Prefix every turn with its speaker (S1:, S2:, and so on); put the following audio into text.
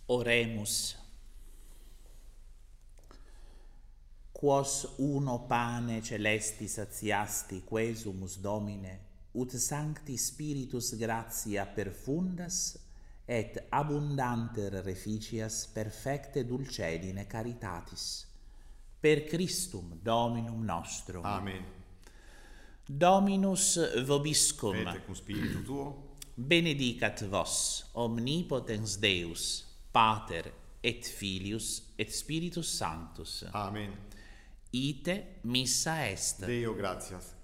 S1: Oremus. Quos uno pane celesti satiasti quesumus Domine, ut sancti spiritus gratia perfundas, et abundanter reficias perfecte dulcedine caritatis. Per Christum Dominum nostrum.
S2: Amen.
S1: Dominus vobiscum.
S2: Et cum spiritu tuo.
S1: Benedicat vos, omnipotens Deus, Pater et Filius et Spiritus Sanctus.
S2: Amen.
S1: Ite missa est.
S2: Deo gratias.